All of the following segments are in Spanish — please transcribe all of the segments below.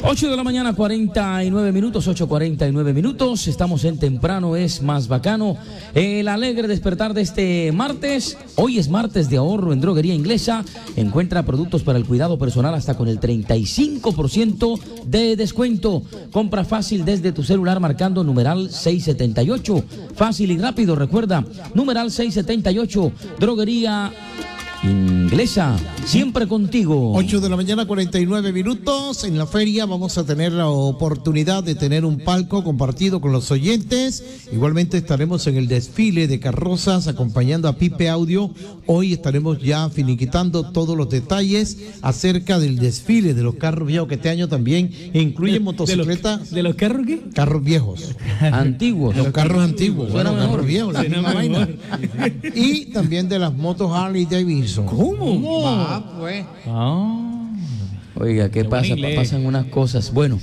8 de la mañana, 49 minutos, 8:49 minutos. Estamos en Temprano es Más Bacano. El alegre despertar de este martes. Hoy es martes de ahorro en Droguería Inglesa. Encuentra productos para el cuidado personal hasta con el 35% de descuento. Compra fácil desde tu celular marcando numeral 678. Fácil y rápido, recuerda, numeral 678. Droguería Inglesa, siempre contigo. 8 de la mañana, 49 minutos. En la feria vamos a tener la oportunidad de tener un palco compartido con los oyentes. Igualmente estaremos en el desfile de carrozas acompañando a Pipe Audio. Hoy estaremos ya finiquitando todos los detalles acerca del desfile de los carros viejos, que este año también incluye motocicletas. ¿De los carros qué? Carros viejos. Antiguos. Los carros antiguos. Suena Bueno, mejor. carros viejos, la misma vaina. Y también de las motos Harley Davidson. ¿Cómo? Ah, pues. Oiga, ¿qué pasa? inglés. Pasan unas cosas. Bueno,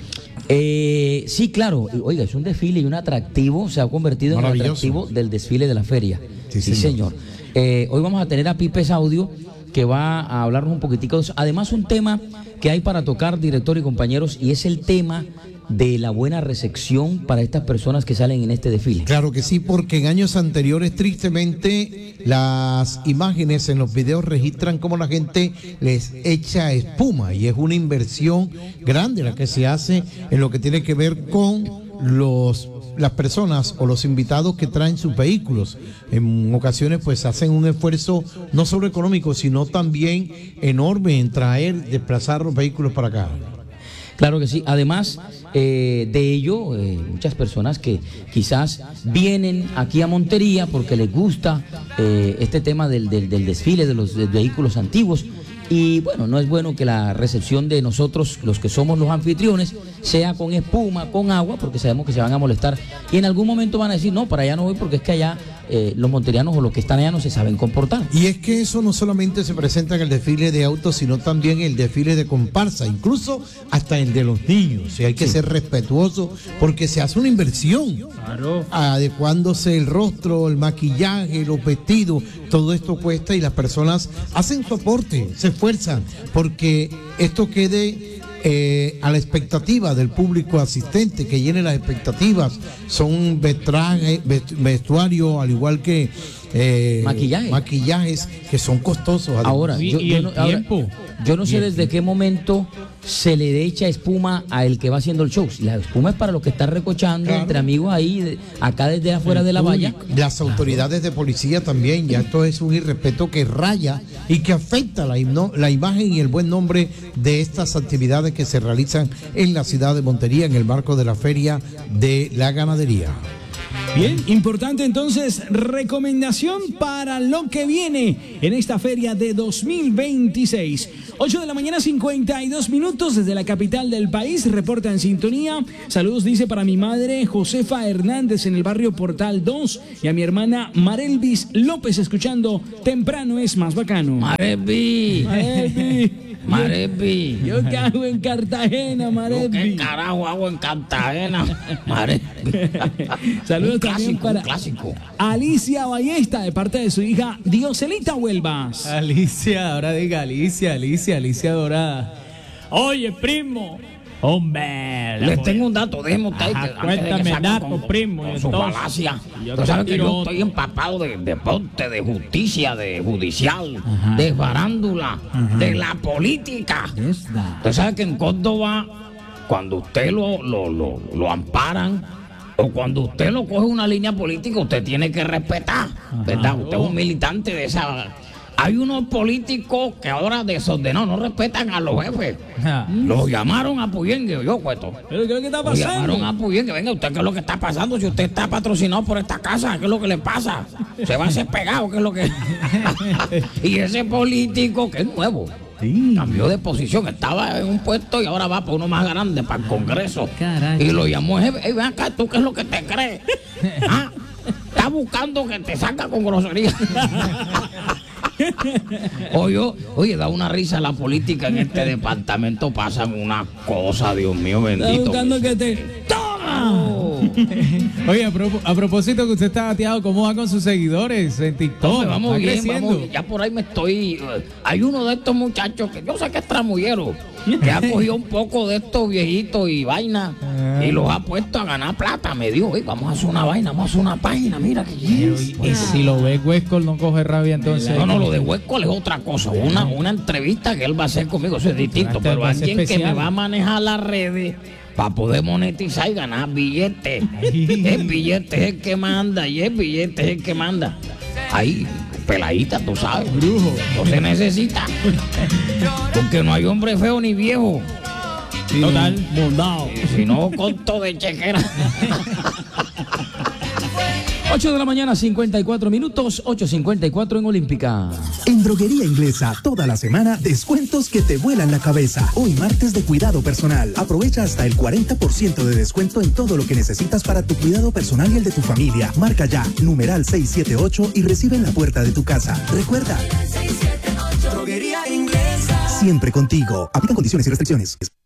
sí, claro. Oiga, es un desfile y un atractivo. Se ha convertido en un Maravilloso. atractivo del desfile de la feria. Sí, Sí, señor. señor. Hoy vamos a tener a Pipes Audio, que va a hablarnos un poquitico de eso. Además, un tema que hay para tocar, director y compañeros, y es el tema de la buena recepción para estas personas que salen en este desfile. Claro que sí, porque en años anteriores, tristemente, las imágenes en los videos registran cómo la gente les echa espuma, y es una inversión grande la que se hace en lo que tiene que ver con las personas o los invitados que traen sus vehículos. En ocasiones pues hacen un esfuerzo no solo económico, sino también enorme en desplazar los vehículos para acá. Claro que sí. Además de ello, muchas personas que quizás vienen aquí a Montería porque les gusta este tema del desfile de los vehículos antiguos. Y bueno, no es bueno que la recepción de nosotros, los que somos los anfitriones, sea con espuma, con agua, porque sabemos que se van a molestar. Y en algún momento van a decir, no, para allá no voy porque es que allá los monterianos o los que están allá no se saben comportar. Y es que eso no solamente se presenta en el desfile de autos, sino también el desfile de comparsa, incluso hasta el de los niños. Y hay que ser respetuoso porque se hace una inversión. Claro. Adecuándose el rostro, el maquillaje, los vestidos, todo esto cuesta, y las personas hacen su aporte, se esfuerzan porque esto quede a la expectativa del público asistente, que llene las expectativas. Son vestuario, al igual que maquillajes que son costosos. Ahora, Y el tiempo. yo no sé desde qué momento se le echa espuma a el que va haciendo el show. La espuma es para los que están recochando, Claro. entre amigos ahí, acá desde afuera de la valla. Las autoridades de policía también, ya esto es un irrespeto que raya y que afecta la imagen y el buen nombre de estas actividades que se realizan en la ciudad de Montería en el marco de la Feria de la Ganadería. Bien, importante entonces, recomendación para lo que viene en esta feria de 2026. 8 de la mañana, 52 minutos desde la capital del país, reporta en sintonía. Saludos, dice, para mi madre Josefa Hernández en el barrio Portal 2 y a mi hermana Marelvis López escuchando Temprano es Más Bacano. Marevi, Marelvis. Marevi. ¿Yo qué hago en Cartagena, ¿Qué Marelvis? carajo hago en Cartagena? Marevi. Saludos Un también clásico, para un clásico. Alicia Ballesta de parte de su hija Dioselita Huelvas. Alicia, ahora diga Alicia Dorada. Oye, primo. Hombre, Les tengo un dato, déjeme usted ahí, Ajá, que antes de que cuéntame salga dato, con primo, su entonces. falacia. Yo Tú te sabes que tiro yo otro. estoy empapado de deporte, de justicia, de judicial, de farándula, de la política. Usted sabe que en Córdoba, cuando usted lo amparan, o cuando usted lo coge una línea política, usted tiene que respetar, ¿verdad? Usted es un militante de esa. Hay unos políticos que ahora desordenados no respetan a los jefes. Ajá. Los llamaron a Puyengue, yo cuento. ¿Pero qué es lo que está Lo llamaron pasando? a Puyengue, venga, ¿usted qué es lo que está pasando? Si usted está patrocinado por esta casa, ¿qué es lo que le pasa? ¿Se va a hacer pegado? ¿Qué es lo que...? Y ese político, que es nuevo, cambió de posición, estaba en un puesto y ahora va para uno más grande, para el Congreso. Caray. Y lo llamó el jefe, ven acá, ¿tú qué es lo que te crees? ¿Ah? Está buscando que te saca con grosería. Oye, da una risa la política en este departamento, pasan una cosa, Dios mío Está bendito. buscando que te... ¡Toma! Oye, a propósito que usted está dateado, ¿cómo va con sus seguidores en TikTok? Hombre, vamos ¿Está bien, creciendo? vamos. Ya por ahí me estoy... hay uno de estos muchachos que yo sé que es tramullero, que ha cogido un poco de estos viejitos y vaina y los ha puesto a ganar plata. Me dijo, vamos a hacer una vaina, vamos a hacer una página, mira que Y si lo ve Huescol, no coge rabia entonces. No, lo de Huescol es otra cosa. Una entrevista que él va a hacer conmigo, eso es distinto. Este Pero va a ser alguien que especial. me va a manejar las redes para poder monetizar y ganar billetes. El billete es el que manda y el billete es el que manda. Ahí, peladita, tú sabes. Brujo. No se necesita. Porque no hay hombre feo ni viejo. Total. Mondao. Si no, corto de chequera. 8 de la mañana, 54 minutos, 8:54 en Olímpica. En Droguería Inglesa, toda la semana, descuentos que te vuelan la cabeza. Hoy martes de cuidado personal. Aprovecha hasta el 40% de descuento en todo lo que necesitas para tu cuidado personal y el de tu familia. Marca ya, numeral 678 y recibe en la puerta de tu casa. Recuerda, Droguería Inglesa. Siempre contigo. Aplican condiciones y restricciones.